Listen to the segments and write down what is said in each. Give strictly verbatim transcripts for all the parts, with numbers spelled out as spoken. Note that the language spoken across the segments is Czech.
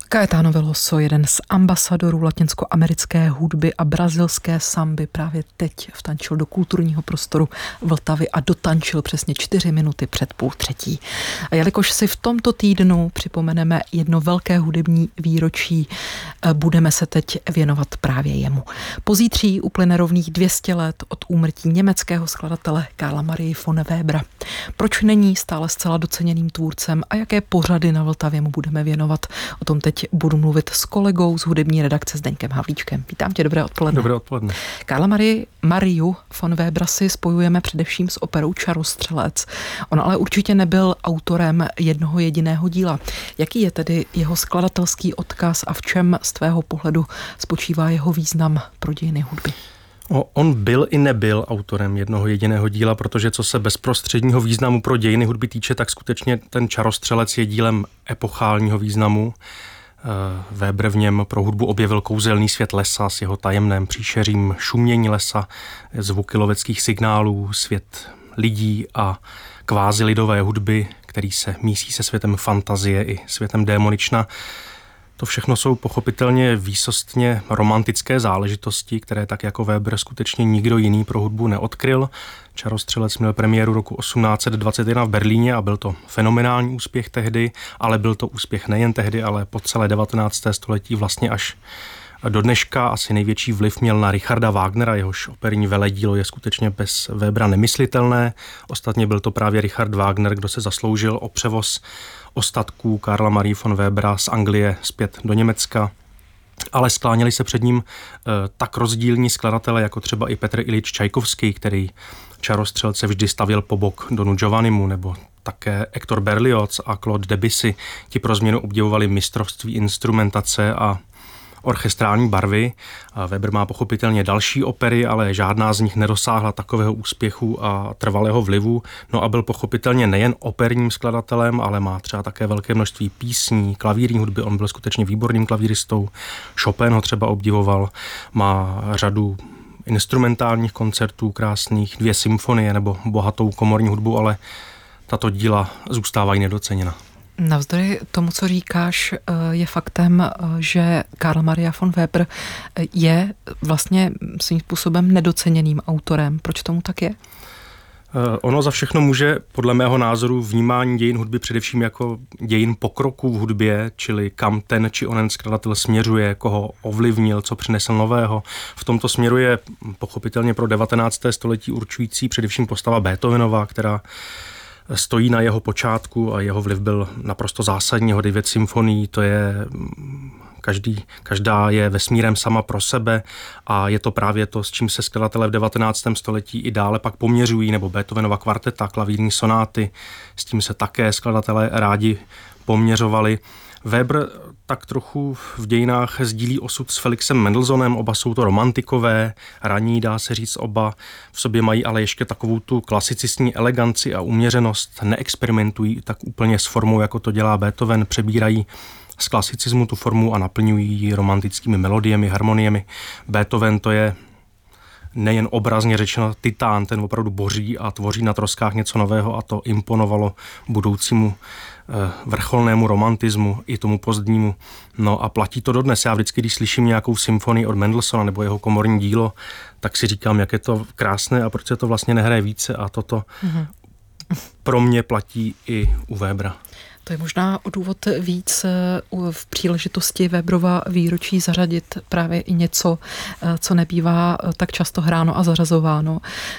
Caetano Veloso, jeden z ambasadorů latinskoamerické hudby a brazilské samby, právě teď vtančil do kulturního prostoru Vltavy a dotančil přesně čtyři minuty před půl třetí. A jelikož si v tomto týdnu připomeneme jedno velké hudební výročí, budeme se teď věnovat právě jemu. Pozítří uplyne rovných dvě stě let od úmrtí německého skladatele Karla Marie von Webera. Proč není stále zcela doceněným tvůrcem a jaké pořady na Vltavě mu budeme věnovat? O tom teď budu mluvit s kolegou z hudební redakce Zdeňkem Havlíčkem. Vítám tě, dobré odpoledne. Dobré odpoledne. Karla Marie, Mariu von Webera si spojujeme především s operou Čarostřelec. On ale určitě nebyl autorem jednoho jediného díla. Jaký je tedy jeho skladatelský odkaz a v čem z tvého pohledu spočívá jeho význam pro dějiny hudby? On byl i nebyl autorem jednoho jediného díla, protože co se bezprostředního významu pro dějiny hudby týče, tak skutečně ten Čarostřelec je dílem epochálního významu. Weber v něm pro hudbu objevil kouzelný svět lesa s jeho tajemným příšerím, šumění lesa, zvuky loveckých signálů, svět lidí a kvázi lidové hudby, který se mísí se světem fantazie i světem démonična. To všechno jsou pochopitelně výsostně romantické záležitosti, které tak jako Weber skutečně nikdo jiný pro hudbu neodkryl. Čarostřelec měl premiéru roku osmnáct set dvacet jedna v Berlíně a byl to fenomenální úspěch tehdy, ale byl to úspěch nejen tehdy, ale po celé devatenácté století vlastně až do dneška. Asi největší vliv měl na Richarda Wagnera, jehož operní veledílo je skutečně bez Webera nemyslitelné. Ostatně byl to právě Richard Wagner, kdo se zasloužil o převoz ostatků Karla Marie von Webera z Anglie zpět do Německa. Ale skláněli se před ním e, tak rozdílní skladatelé, jako třeba i Petr Ilič Čajkovský, který Čarostřelce vždy stavěl po bok Donu Giovannimu, nebo také Hector Berlioz a Claude Debussy. Ti pro změnu obdivovali mistrovství instrumentace a orchestrální barvy. Weber má pochopitelně další opery, ale žádná z nich nedosáhla takového úspěchu a trvalého vlivu. No a byl pochopitelně nejen operním skladatelem, ale má třeba také velké množství písní, klavírní hudby. On byl skutečně výborným klavíristou. Chopin ho třeba obdivoval. Má řadu instrumentálních koncertů krásných, dvě symfonie nebo bohatou komorní hudbu, ale tato díla zůstávají nedoceněna. Navzdory tomu, co říkáš, je faktem, že Karl Maria von Weber je vlastně svým způsobem nedoceněným autorem. Proč tomu tak je? Ono za všechno může, podle mého názoru, vnímání dějin hudby především jako dějin pokroku v hudbě, čili kam ten či onen skladatel směřuje, koho ovlivnil, co přinesl nového. V tomto směru je pochopitelně pro devatenácté století určující především postava Beethovenova, která stojí na jeho počátku a jeho vliv byl naprosto zásadní. Jeho devět symfonií, to je každý, každá je vesmírem sama pro sebe a je to právě to, s čím se skladatelé v devatenáctém století i dále pak poměřují, nebo Beethovenova kvarteta, klavírní sonáty, s tím se také skladatelé rádi poměřovali. Weber tak trochu v dějinách sdílí osud s Felixem Mendelssohnem, oba jsou to romantikové, raní, dá se říct, oba v sobě mají ale ještě takovou tu klasicistní eleganci a uměřenost, neexperimentují tak úplně s formou, jako to dělá Beethoven, přebírají z klasicismu tu formu a naplňují ji romantickými melodiemi, harmoniemi. Beethoven to je nejen obrazně řečeno titán, ten opravdu boří a tvoří na troskách něco nového a to imponovalo budoucímu vrcholnému romantismu i tomu pozdnímu. No a platí to dodnes. Já vždycky, když slyším nějakou symfonii od Mendelssohna nebo jeho komorní dílo, tak si říkám, jak je to krásné a proč se to vlastně nehraje více a toto mm-hmm. pro mě platí i u Webera. To je možná o důvod víc v příležitosti Weberova výročí zařadit právě i něco, co nebývá tak často hráno a zařazováno.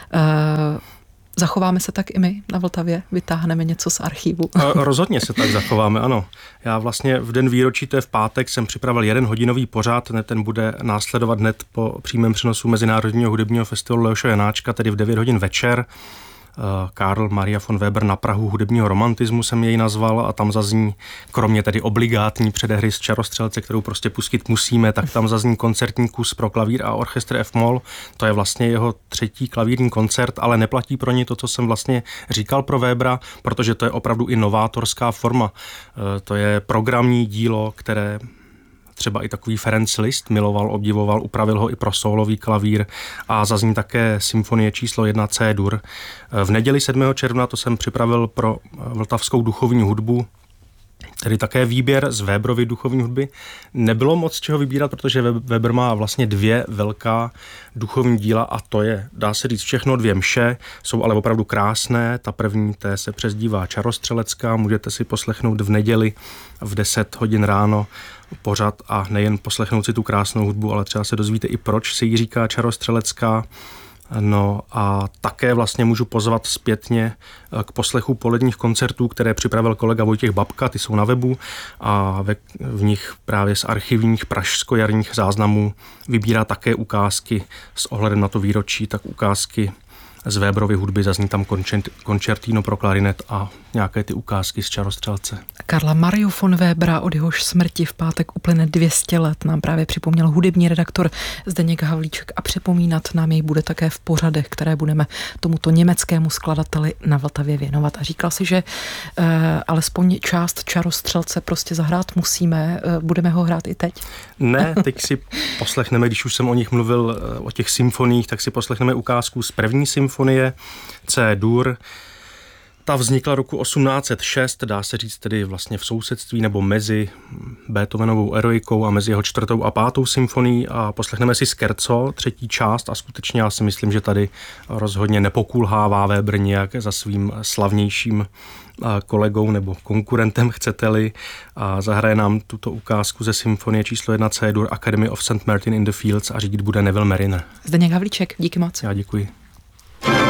Zachováme se tak i my na Vltavě? Vytáhneme něco z archivu? Rozhodně se tak zachováme, ano. Já vlastně v den výročí, to je v pátek, jsem připravil jeden hodinový pořad, ten bude následovat hned po přímém přenosu Mezinárodního hudebního festivalu Leoše Janáčka, tedy v devět hodin večer. Karl Maria von Weber na prahu hudebního romantismu jsem jej nazval a tam zazní, kromě tedy obligátní předehry z Čarostřelce, kterou prostě pustit musíme, tak tam zazní koncertní kus pro klavír a orchestr F-moll. To je vlastně jeho třetí klavírní koncert, ale neplatí pro ně to, co jsem vlastně říkal pro Webera, protože to je opravdu i novátorská forma. To je programní dílo, které třeba i takový Ferenc Liszt miloval, obdivoval, upravil ho i pro sólový klavír a zazní také symfonie číslo jedna C-dur. V neděli sedmého června to jsem připravil pro vltavskou duchovní hudbu tedy také výběr z Weberovy duchovní hudby. Nebylo moc čeho vybírat, protože Weber má vlastně dvě velká duchovní díla a to je, dá se říct, všechno dvě mše, jsou ale opravdu krásné. Ta první, té se přezdívá Čarostřelecká, můžete si poslechnout v neděli v deset hodin ráno pořad a nejen poslechnout si tu krásnou hudbu, ale třeba se dozvíte i proč se jí říká Čarostřelecká. No a také vlastně můžu pozvat zpětně k poslechu poledních koncertů, které připravil kolega Vojtěch Babka, ty jsou na webu a ve, v nich právě z archivních pražsko-jarních záznamů vybírá také ukázky s ohledem na to výročí, tak ukázky z Weberovy hudby, zazní tam koncertino pro klarinet a nějaké ty ukázky z Čarostřelce. Karla Mariu von Webera, od jehož smrti v pátek uplyne dvě stě let, nám právě připomněl hudební redaktor Zdeněk Havlíček a připomínat nám jej bude také v pořadech, které budeme tomuto německému skladateli na Vltavě věnovat. A říkal si, že eh, alespoň část Čarostřelce prostě zahrát musíme, eh, budeme ho hrát i teď? Ne, teď si poslechneme, když už jsem o nich mluvil, o těch symfoniích, tak si poslechneme ukázku z první symfonie C-dur. Ta vznikla roku osmnáct set šest, dá se říct tedy vlastně v sousedství nebo mezi Beethovenovou eroikou a mezi jeho čtvrtou a pátou symfonií a poslechneme si scherzo, třetí část a skutečně já si myslím, že tady rozhodně nepokulhává Weber nějak za svým slavnějším kolegou nebo konkurentem, chcete-li, a zahraje nám tuto ukázku ze symfonie číslo jedna C-dur Academy of Saint Martin in the Fields a řídit bude Neville Marriner. Zdeněk Havlíček, díky moc. Já děkuji.